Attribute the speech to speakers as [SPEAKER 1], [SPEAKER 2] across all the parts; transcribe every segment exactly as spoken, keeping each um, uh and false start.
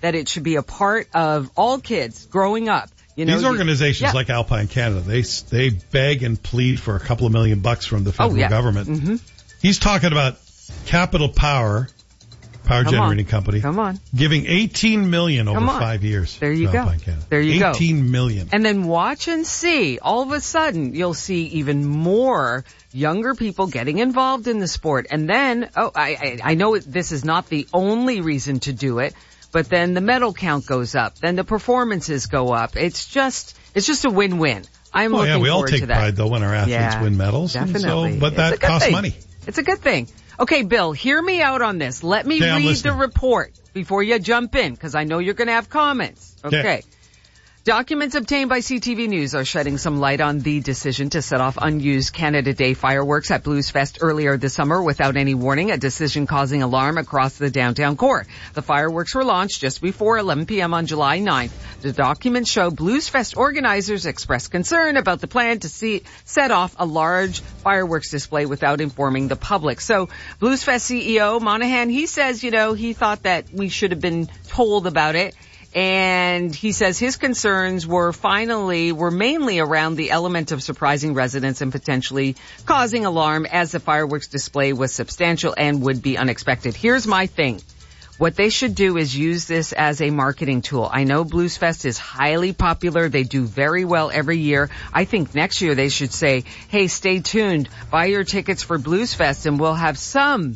[SPEAKER 1] that it should be a part of all kids growing up. You know,
[SPEAKER 2] These organizations
[SPEAKER 1] you, yeah.
[SPEAKER 2] like Alpine Canada, they they beg and plead for a couple of million bucks from the federal
[SPEAKER 1] oh, yeah.
[SPEAKER 2] government.
[SPEAKER 1] Mm-hmm.
[SPEAKER 2] He's talking about Capital Power, power
[SPEAKER 1] Come
[SPEAKER 2] generating
[SPEAKER 1] on.
[SPEAKER 2] company,
[SPEAKER 1] Come on.
[SPEAKER 2] giving eighteen million over
[SPEAKER 1] Come on.
[SPEAKER 2] five years.
[SPEAKER 1] There you
[SPEAKER 2] to
[SPEAKER 1] go.
[SPEAKER 2] Alpine Canada.
[SPEAKER 1] There you go.
[SPEAKER 2] eighteen million.
[SPEAKER 1] And then watch and see. All of a sudden, you'll see even more younger people getting involved in the sport. And then, oh, I, I, I know this is not the only reason to do it, but then the medal count goes up. Then the performances go up. It's just, it's just a win-win. I'm
[SPEAKER 2] Oh
[SPEAKER 1] looking
[SPEAKER 2] yeah, we all
[SPEAKER 1] forward
[SPEAKER 2] take
[SPEAKER 1] to that.
[SPEAKER 2] pride though when our athletes
[SPEAKER 1] Yeah,
[SPEAKER 2] win medals. And
[SPEAKER 1] definitely.
[SPEAKER 2] So, but
[SPEAKER 1] It's a
[SPEAKER 2] that
[SPEAKER 1] good
[SPEAKER 2] costs
[SPEAKER 1] thing.
[SPEAKER 2] money.
[SPEAKER 1] It's a good thing. Okay, Bill, hear me out on this. Let me
[SPEAKER 2] Okay, I'm
[SPEAKER 1] read the
[SPEAKER 2] listening.
[SPEAKER 1] report before you jump in, because I know you're going to have comments. Okay.
[SPEAKER 2] Okay.
[SPEAKER 1] Documents obtained by C T V News are shedding some light on the decision to set off unused Canada Day fireworks at Blues Fest earlier this summer without any warning, a decision causing alarm across the downtown core. The fireworks were launched just before eleven p.m. on July ninth. The documents show Blues Fest organizers expressed concern about the plan to see, set off a large fireworks display without informing the public. So Blues Fest C E O Monahan, he says, you know, he thought that we should have been told about it. And he says his concerns were finally, were mainly around the element of surprising residents and potentially causing alarm, as the fireworks display was substantial and would be unexpected. Here's my thing. What they should do is use this as a marketing tool. I know Blues Fest is highly popular. They do very well every year. I think next year they should say, hey, stay tuned, buy your tickets for Blues Fest and we'll have some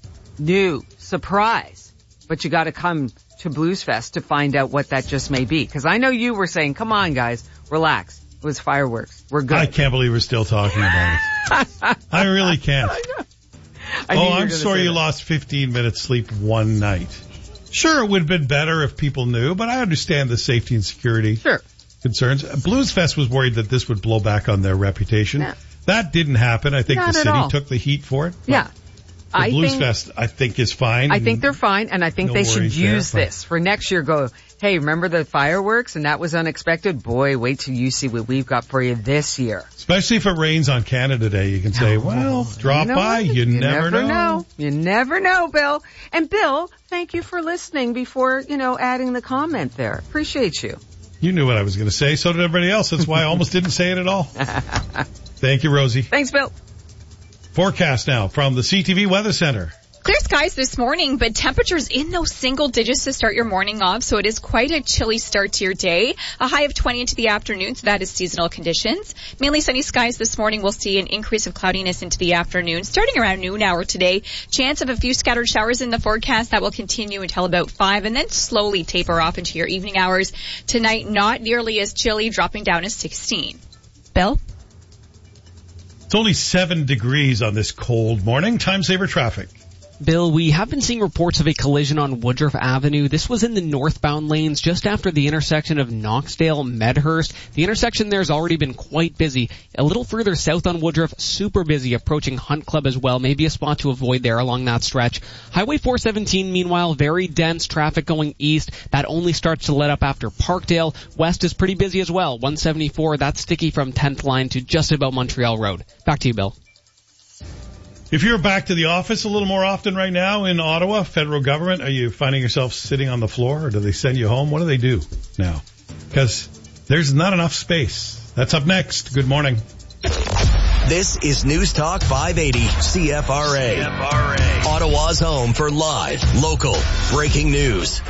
[SPEAKER 1] new surprise. But you got to come to Blues Fest to find out what that just may be. Because I know you were saying, come on, guys, relax. It was fireworks. We're good.
[SPEAKER 2] I can't believe we're still talking about it. I really can't.
[SPEAKER 1] I I
[SPEAKER 2] oh, I'm sorry you that. lost fifteen minutes sleep one night. Sure, it would have been better if people knew, but I understand the safety and security
[SPEAKER 1] sure.
[SPEAKER 2] concerns. Blues Fest was worried that this would blow back on their reputation.
[SPEAKER 1] Yeah.
[SPEAKER 2] That didn't happen. I think
[SPEAKER 1] Not
[SPEAKER 2] the
[SPEAKER 1] at
[SPEAKER 2] city
[SPEAKER 1] all.
[SPEAKER 2] took the heat for it.
[SPEAKER 1] Yeah.
[SPEAKER 2] The
[SPEAKER 1] I
[SPEAKER 2] Blues
[SPEAKER 1] think,
[SPEAKER 2] Fest, I think, is fine.
[SPEAKER 1] I think they're fine, and I think
[SPEAKER 2] no
[SPEAKER 1] they should
[SPEAKER 2] worries
[SPEAKER 1] use
[SPEAKER 2] there,
[SPEAKER 1] this for next year. Go, hey, remember the fireworks, and that was unexpected? Boy, wait till you see what we've got for you this year.
[SPEAKER 2] Especially if it rains on Canada Day, you can say,
[SPEAKER 1] Oh,
[SPEAKER 2] well, drop
[SPEAKER 1] you know
[SPEAKER 2] by.
[SPEAKER 1] what?
[SPEAKER 2] You,
[SPEAKER 1] You
[SPEAKER 2] never,
[SPEAKER 1] never
[SPEAKER 2] know.
[SPEAKER 1] know. You never know, Bill. And Bill, thank you for listening before, you know, adding the comment there. Appreciate you.
[SPEAKER 2] You knew what I was going to say. So did everybody else. That's why I almost didn't say it at all. Thank you, Rosie.
[SPEAKER 1] Thanks, Bill.
[SPEAKER 2] Forecast now from the C T V Weather Center.
[SPEAKER 3] Clear skies this morning, but temperatures in those single digits to start your morning off, so it is quite a chilly start to your day. A high of twenty into the afternoon, so that is seasonal conditions. Mainly sunny skies this morning. We'll see an increase of cloudiness into the afternoon, starting around noon hour today. Chance of a few scattered showers in the forecast. That will continue until about five, and then slowly taper off into your evening hours. Tonight, not nearly as chilly, dropping down to sixteen. Bill?
[SPEAKER 2] It's only seven degrees on this cold morning. Time saver traffic.
[SPEAKER 4] Bill, we have been seeing reports of a collision on Woodruff Avenue. This was in the northbound lanes just after the intersection of Knoxdale-Medhurst. The intersection there has already been quite busy. A little further south on Woodruff, super busy, approaching Hunt Club as well. Maybe a spot to avoid there along that stretch. Highway four seventeen, meanwhile, very dense traffic going east. That only starts to let up after Parkdale. West is pretty busy as well. one seventy-four, that's sticky from tenth line to just about Montreal Road. Back to you, Bill.
[SPEAKER 2] If you're back to the office a little more often right now in Ottawa, federal government, are you finding yourself sitting on the floor, or do they send you home? What do they do now? Because there's not enough space. That's up next. Good morning.
[SPEAKER 5] This is News Talk five eighty C F R A. C F R A. Ottawa's home for live, local, breaking news.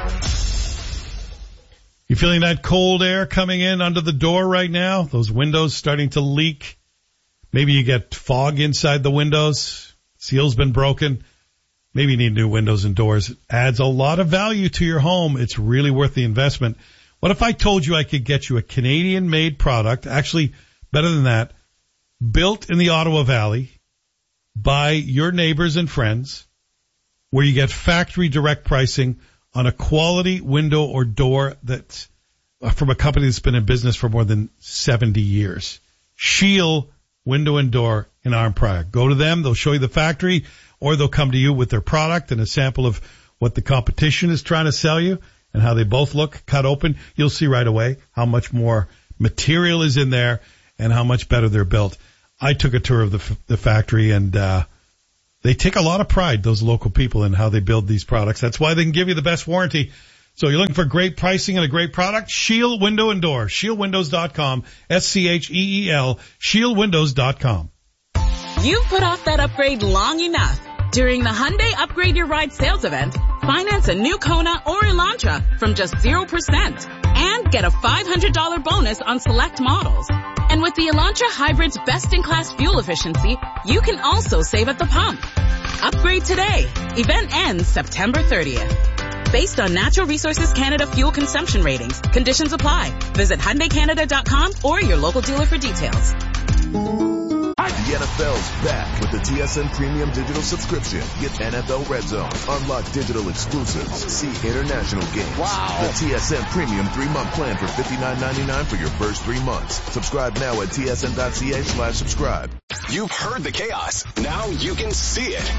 [SPEAKER 2] You feeling that cold air coming in under the door right now? Those windows starting to leak. Maybe you get fog inside the windows. Seal's been broken. Maybe you need new windows and doors. It adds a lot of value to your home. It's really worth the investment. What if I told you I could get you a Canadian-made product, actually better than that, built in the Ottawa Valley by your neighbors and friends, where you get factory direct pricing on a quality window or door that's from a company that's been in business for more than seventy years. Shield Window and Door in Arnprior. Go to them. They'll show you the factory, or they'll come to you with their product and a sample of what the competition is trying to sell you and how they both look cut open. You'll see right away how much more material is in there and how much better they're built. I took a tour of the, the factory, and uh they take a lot of pride, those local people, in how they build these products. That's why they can give you the best warranty. So you're looking for great pricing and a great product? Shield Window and Door. shield windows dot com. S C H E E L. shield windows dot com.
[SPEAKER 6] You've put off that upgrade long enough. During the Hyundai Upgrade Your Ride sales event, finance a new Kona or Elantra from just zero percent and get a five hundred dollars bonus on select models. And with the Elantra Hybrid's best-in-class fuel efficiency, you can also save at the pump. Upgrade today. Event ends September thirtieth. Based on Natural Resources Canada fuel consumption ratings. Conditions apply. Visit Hyundai Canada dot com or your local dealer for details.
[SPEAKER 7] The N F L's back with the T S N Premium Digital Subscription. Get N F L Red Zone, unlock digital exclusives, see international games. Wow. The T S N Premium three-month plan for fifty-nine ninety-nine for your first three months. Subscribe now at T S N dot C A slash subscribe.
[SPEAKER 8] You've heard the chaos. Now you can see it.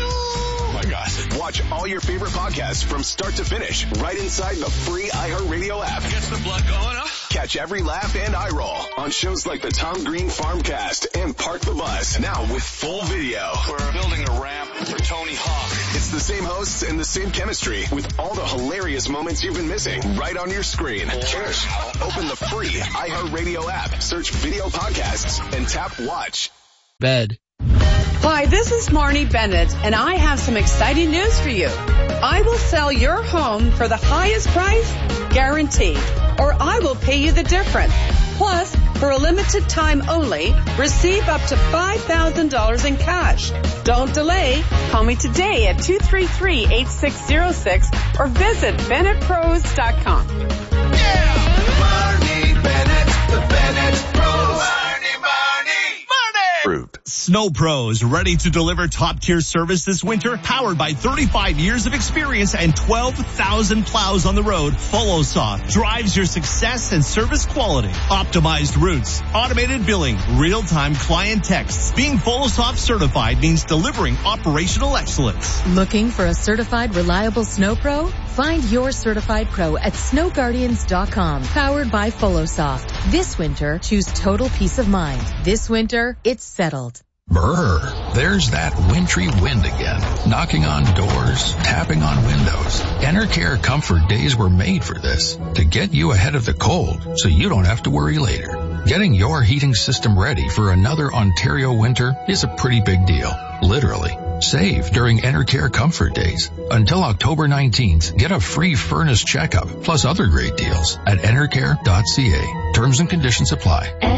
[SPEAKER 8] Oh my gosh. Watch all your favorite podcasts from start to finish right inside the free iHeartRadio app.
[SPEAKER 9] Gets the blood going, huh?
[SPEAKER 8] Catch every laugh and eye roll on shows like the Tom Green Farmcast and Park the Bus. Now with full video.
[SPEAKER 9] We're building a ramp for Tony Hawk.
[SPEAKER 8] It's the same hosts and the same chemistry with all the hilarious moments you've been missing right on your screen. Cheers. Open the free iHeartRadio app, search video podcasts, and tap watch.
[SPEAKER 4] Bed.
[SPEAKER 10] Hi, this is Marnie Bennett, and I have some exciting news for you. I will sell your home for the highest price, guaranteed, or I will pay you the difference. Plus, for a limited time only, receive up to five thousand dollars in cash. Don't delay. Call me today at two three three, eight six zero six or visit Bennett Pros dot com.
[SPEAKER 9] Yeah! Marnie Bennett, the Bennett Pros. Marnie, Marnie, Marnie!
[SPEAKER 11] Snow Pros, ready to deliver top-tier service this winter, powered by thirty-five years of experience and twelve thousand plows on the road. FollowSoft drives your success and service quality. Optimized routes, automated billing, real-time client texts. Being FollowSoft certified means delivering operational excellence.
[SPEAKER 12] Looking for a certified, reliable Snow Pro? Find your certified pro at snow guardians dot com. Powered by FollowSoft. This winter, choose total peace of mind. This winter, it's settled.
[SPEAKER 13] Brr, there's that wintry wind again, knocking on doors, tapping on windows. Enercare Comfort Days were made for this, to get you ahead of the cold so you don't have to worry later. Getting your heating system ready for another Ontario winter is a pretty big deal, literally. Save during Enercare Comfort Days. Until October nineteenth, get a free furnace checkup plus other great deals at enercare dot c a. Terms and conditions apply.